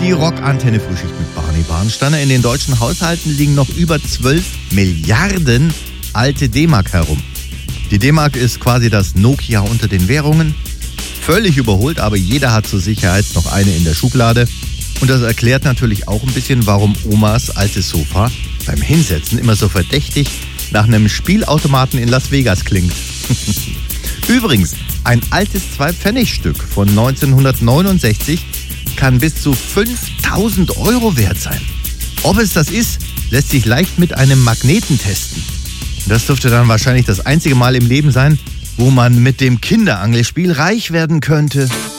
Die Rockantenne Frühschicht mit Barney Barnsteiner. In den deutschen Haushalten liegen noch über 12 Milliarden alte D-Mark herum. Die D-Mark ist quasi das Nokia unter den Währungen. Völlig überholt, aber jeder hat zur Sicherheit noch eine in der Schublade. Und das erklärt natürlich auch ein bisschen, warum Omas altes Sofa beim Hinsetzen immer so verdächtig nach einem Spielautomaten in Las Vegas klingt. Übrigens, ein altes 2-Pfennig-Stück von 1969 kann bis zu 5.000 Euro wert sein. Ob es das ist, lässt sich leicht mit einem Magneten testen. Das dürfte dann wahrscheinlich das einzige Mal im Leben sein, wo man mit dem Kinderangelspiel reich werden könnte.